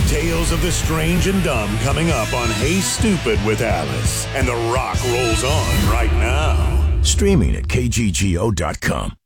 Tales of the strange and dumb coming up on Hey Stupid with Alice. And The Rock rolls on right now. Streaming at kggo.com.